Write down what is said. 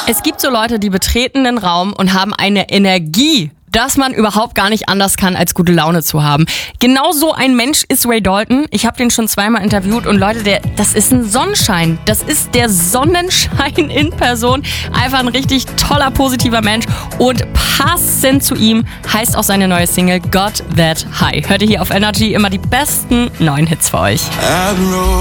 Es gibt so Leute, die betreten den Raum und haben eine Energie, dass man überhaupt gar nicht anders kann, als gute Laune zu haben. Genau so ein Mensch ist Ray Dalton. Ich habe den schon zweimal interviewt und Leute, das ist ein Sonnenschein. Das ist der Sonnenschein in Person. Einfach ein richtig toller, positiver Mensch. Und passend zu ihm heißt auch seine neue Single Got That High. Hört ihr hier auf Energy immer die besten neuen Hits für euch.